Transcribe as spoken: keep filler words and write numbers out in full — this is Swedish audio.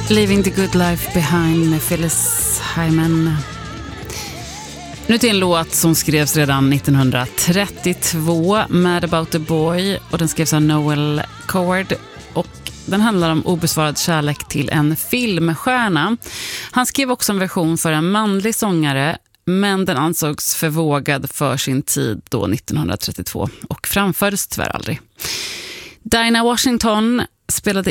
Leaving the Good Life Behind med Phyllis Hyman. Nu till en låt som skrevs redan nittonhundratrettiotvå, Mad About the Boy, och den skrevs av Noel Coward, och den handlar om obesvarad kärlek till en filmstjärna. Han skrev också en version för en manlig sångare, men den ansågs förvågad för sin tid då nittonhundratrettiotvå och framfördes tyvärr aldrig. Dinah Washington spelade